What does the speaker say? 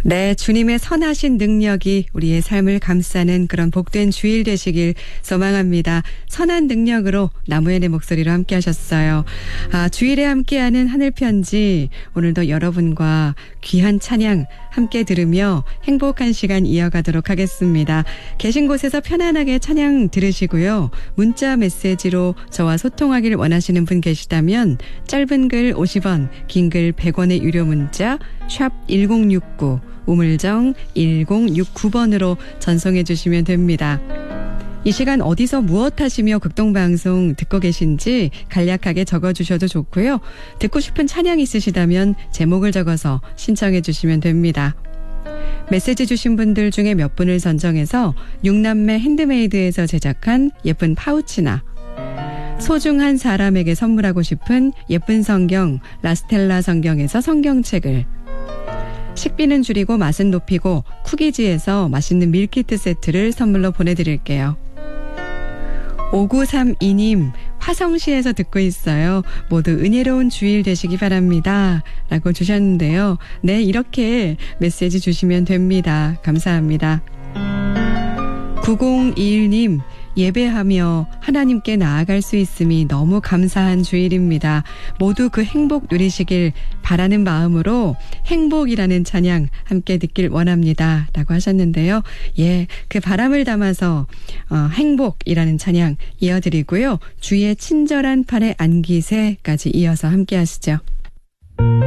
네, 주님의 선하신 능력이 우리의 삶을 감싸는 그런 복된 주일 되시길 소망합니다. 선한 능력으로 나무현의 목소리로 함께 하셨어요. 주일에 함께하는 하늘편지, 오늘도 여러분과 귀한 찬양 함께 들으며 행복한 시간 이어가도록 하겠습니다. 계신 곳에서 편안하게 찬양 들으시고요. 문자 메시지로 저와 소통하길 원하시는 분 계시다면 짧은 글 50원, 긴 글 100원의 유료 문자 샵 1069 우물정 1069번으로 전송해 주시면 됩니다. 이 시간 어디서 무엇 하시며 극동방송 듣고 계신지 간략하게 적어주셔도 좋고요. 듣고 싶은 찬양 있으시다면 제목을 적어서 신청해 주시면 됩니다. 메시지 주신 분들 중에 몇 분을 선정해서 6남매 핸드메이드에서 제작한 예쁜 파우치나 소중한 사람에게 선물하고 싶은 예쁜 성경 라스텔라 성경에서 성경책을, 식비는 줄이고 맛은 높이고 쿠키즈에서 맛있는 밀키트 세트를 선물로 보내드릴게요. 5932님, 화성시에서 듣고 있어요. 모두 은혜로운 주일 되시기 바랍니다. 라고 주셨는데요. 네, 이렇게 메시지 주시면 됩니다. 감사합니다. 9021님, 예배하며 하나님께 나아갈 수 있음이 너무 감사한 주일입니다. 모두 그 행복 누리시길 바라는 마음으로 행복이라는 찬양 함께 듣길 원합니다. 라고 하셨는데요. 예, 그 바람을 담아서 행복이라는 찬양 이어드리고요. 주의 친절한 팔에 안기세까지 이어서 함께 하시죠.